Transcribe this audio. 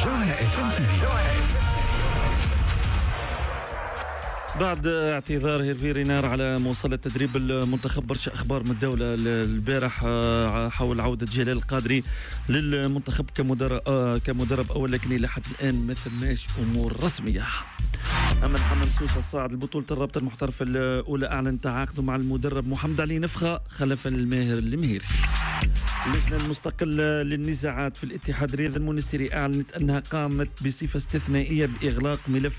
جوهرة FM TV. بعد اعتذار هيرفي رينار على مواصلة تدريب المنتخب، برشا أخبار من الدولة البارح حول عودة جلال القادري للمنتخب كمدرب أول، لكن إلى حد الآن ما ثماش أمور رسمية. أما محمد سوسة الصاعد لبطولة الرابطة المحترفة الأولى أعلن تعاقده مع المدرب محمد علي نفخة خلفا الماهر المهيري. اللجنة المستقلة للنزاعات في الاتحاد الرياضي المونستيري أعلنت أنها قامت بصفة استثنائية بإغلاق ملف